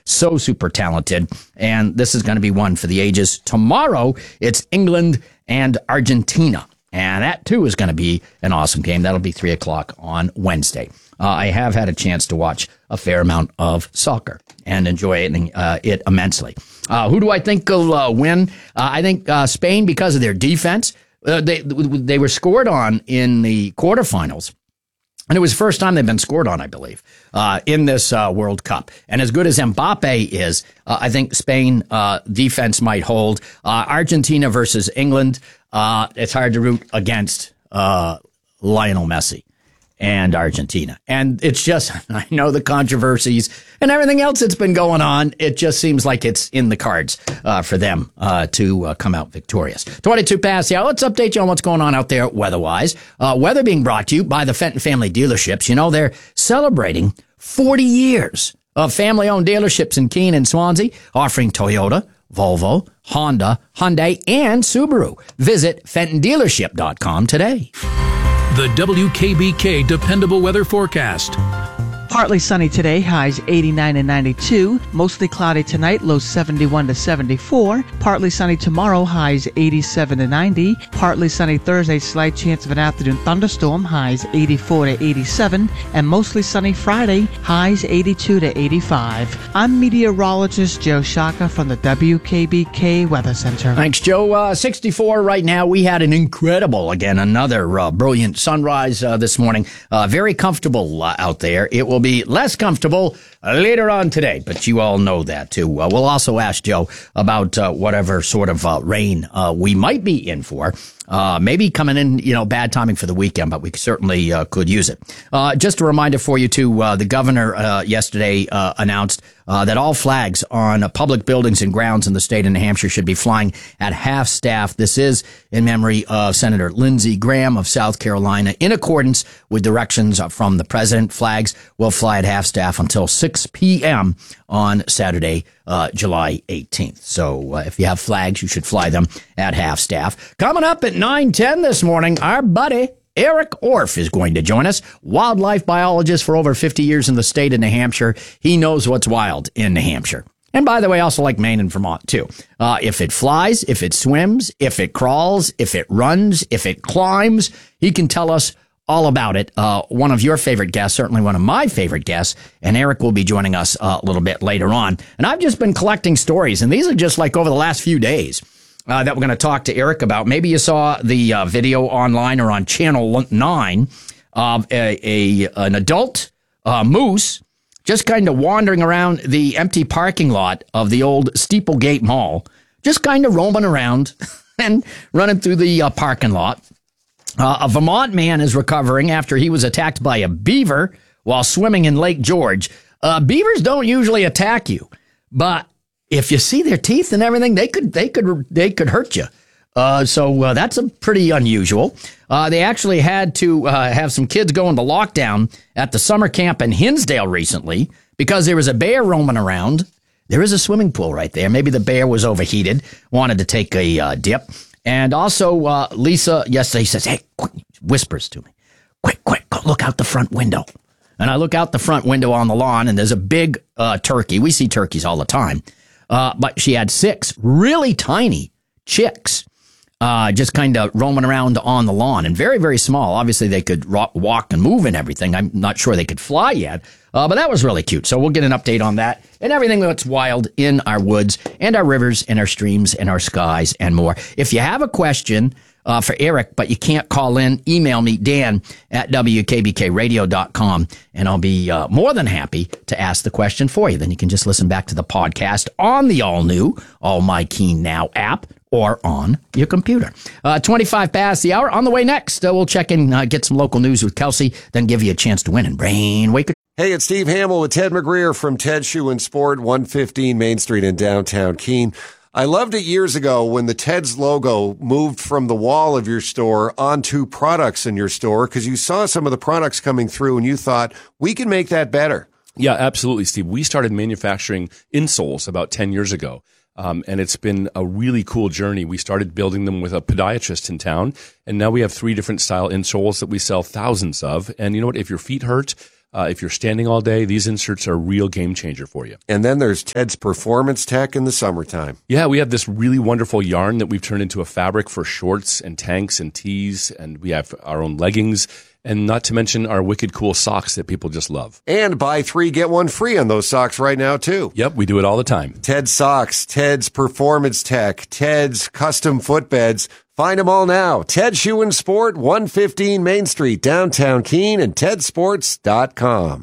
so super talented. And this is going to be one for the ages. Tomorrow, it's England and Argentina. And that, too, is going to be an awesome game. That'll be 3 o'clock on Wednesday. I have had a chance to watch a fair amount of soccer and enjoy it immensely. Who do I think will win? I think Spain, because of their defense. They were scored on in the quarterfinals. And it was the first time they've been scored on, I believe, in this World Cup. And as good as Mbappe is, I think Spain defense might hold. Argentina versus England, it's hard to root against Lionel Messi and Argentina. And it's just, I know the controversies and everything else that's been going on. It just seems like it's in the cards for them to come out victorious. 22 past the hour. Let's update you on what's going on out there weather-wise. Weather being brought to you by the Fenton Family Dealerships. You know, they're celebrating 40 years of family-owned dealerships in Keene and Swansea, offering Toyota, Volvo, Honda, Hyundai, and Subaru. Visit FentonDealership.com today. The WKBK Dependable Weather Forecast. Partly sunny today, highs 89 and 92. Mostly cloudy tonight, lows 71 to 74. Partly sunny tomorrow, highs 87 to 90. Partly sunny Thursday, slight chance of an afternoon thunderstorm, highs 84 to 87. And mostly sunny Friday, highs 82 to 85. I'm meteorologist Joe Shaka from the WKBK Weather Center. Thanks, Joe. 64 right now. We had an incredible, again, another brilliant sunrise this morning. Very comfortable out there. It will be less comfortable later on today, but you all know that too. We'll also ask Joe about whatever sort of rain we might be in for. Maybe coming in, bad timing for the weekend, but we certainly could use it. Just a reminder for you too, the governor yesterday announced that all flags on public buildings and grounds in the state of New Hampshire should be flying at half staff. This is in memory of Senator Lindsey Graham of South Carolina. In accordance with directions from the president, flags will fly at half staff until 6 p.m. on Saturday, July 18th. So if you have flags, you should fly them at half staff. Coming up at 9:10 this morning, our buddy Eric Orff is going to join us. Wildlife biologist for over 50 years in the state of New Hampshire. He knows what's wild in New Hampshire. And by the way, also like Maine and Vermont, too. If it flies, if it swims, if it crawls, if it runs, if it climbs, he can tell us all about it. One of your favorite guests, certainly one of my favorite guests, and Eric will be joining us a little bit later on. And I've just been collecting stories, and these are just like over the last few days that we're going to talk to Eric about. Maybe you saw the video online or on Channel 9 of an adult moose just kind of wandering around the empty parking lot of the old Steeplegate Mall, just kind of roaming around and running through the parking lot. A Vermont man is recovering after he was attacked by a beaver while swimming in Lake George. Beavers don't usually attack you, but if you see their teeth and everything, they could hurt you. So that's a pretty unusual. They actually had to have some kids go into lockdown at the summer camp in Hinsdale recently because there was a bear roaming around. There is a swimming pool right there. Maybe the bear was overheated, wanted to take a dip. And also, Lisa yesterday says, hey, quick, whispers to me, quick, go look out the front window. And I look out the front window on the lawn, and there's a big turkey. We see turkeys all the time. But she had 6 really tiny chicks just kind of roaming around on the lawn, and very, very small. Obviously, they could walk and move and everything. I'm not sure they could fly yet, but that was really cute. So we'll get an update on that and everything that's wild in our woods and our rivers and our streams and our skies and more. If you have a question for Eric, but you can't call in, email me, Dan at WKBKradio.com, and I'll be more than happy to ask the question for you. Then you can just listen back to the podcast on the all-new All My Keen Now app or on your computer. 25 past the hour. On the way next, we'll check in, get some local news with Kelsey, then give you a chance to win in Brain Waker. Hey, it's Steve Hamill with Ted McGreer from Ted Shoe and Sport, 115 Main Street in downtown Keene. I loved it years ago when the Ted's logo moved from the wall of your store onto products in your store because you saw some of the products coming through and you thought, we can make that better. Yeah, absolutely, Steve. We started manufacturing insoles about 10 years ago. And it's been a really cool journey. We started building them with a podiatrist in town, and now we have 3 different style insoles that we sell thousands of. And you know what? If your feet hurt, If you're standing all day, these inserts are a real game changer for you. And then there's Ted's Performance Tech in the summertime. Yeah, we have this really wonderful yarn that we've turned into a fabric for shorts and tanks and tees, and we have our own leggings, and not to mention our wicked cool socks that people just love. And buy 3, get 1 free on those socks right now, too. Yep, we do it all the time. Ted's Socks, Ted's Performance Tech, Ted's Custom Footbeds. Find them all now. Ted Shoe and Sport, 115 Main Street, downtown Keene, and tedsports.com.